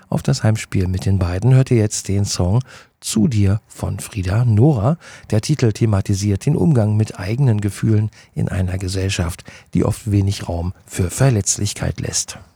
auf das Heimspiel mit den beiden hört ihr jetzt den Song Zu dir von Frieda Nora. Der Titel thematisiert den Umgang mit eigenen Gefühlen in einer Gesellschaft, die oft wenig Raum für Verletzlichkeit lässt.